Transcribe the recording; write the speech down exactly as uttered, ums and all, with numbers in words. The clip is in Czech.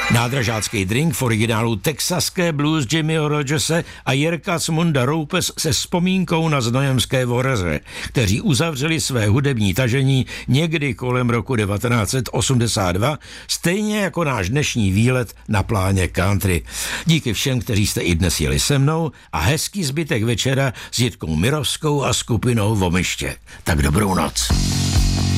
Nádražácký drink v originálu texaské blues Jimmyho Rogerse a Jirka Cmunda Roupes se vzpomínkou na znojemské voreře, kteří uzavřeli své hudební tažení někdy kolem roku devatenáct set osmdesát dva, stejně jako náš dnešní výlet na pláně country. Díky všem, kteří jste i dnes jeli se mnou a hezký zbytek večera s Jitkou Mirovskou a skupinou Vomiště. Tak dobrou noc.